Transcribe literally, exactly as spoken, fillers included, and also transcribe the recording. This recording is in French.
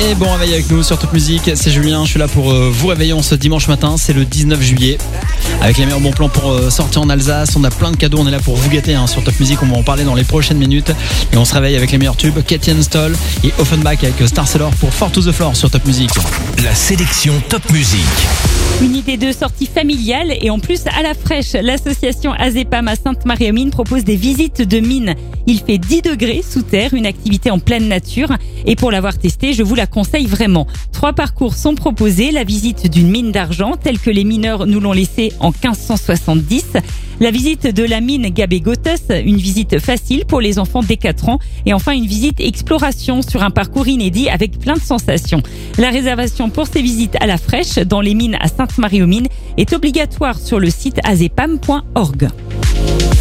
Et bon réveil avec nous sur Top Music, c'est Julien, je suis là pour euh, vous réveiller en ce dimanche matin, c'est le dix-neuf juillet. Avec les meilleurs bons plans pour euh, sortir en Alsace, on a plein de cadeaux, on est là pour vous gâter hein, sur Top Music, on va en parler dans les prochaines minutes. Et on se réveille avec les meilleurs tubes, Katie Stoll et Offenbach avec Star Sailor pour Four to the Floor sur Top Music. La sélection Top Music. Une idée de sortie familiale et en plus à la fraîche. L'association Azepam à Sainte-Marie-aux-Mines propose des visites de mines. Il fait dix degrés sous terre, une activité en pleine nature. Et pour l'avoir testé, je vous la conseille vraiment. Trois parcours sont proposés. La visite d'une mine d'argent, telle que les mineurs nous l'ont laissée en quinze cent soixante-dix. La visite de la mine Gabé-Gothos, une visite facile pour les enfants dès quatre ans. Et enfin, une visite exploration sur un parcours inédit avec plein de sensations. La réservation pour ces visites à la fraîche dans les mines à Sainte-Marie-aux-Mines est obligatoire sur le site azepam point org.